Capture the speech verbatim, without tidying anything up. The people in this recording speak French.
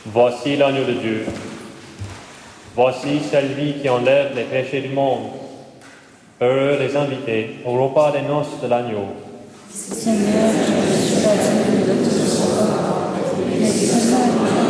Voici l'agneau de Dieu. Voici celui qui enlève les péchés du monde. Heureux les invités au repas des noces de l'agneau. Seigneur, je suis pas digne de te recevoir, mais seulement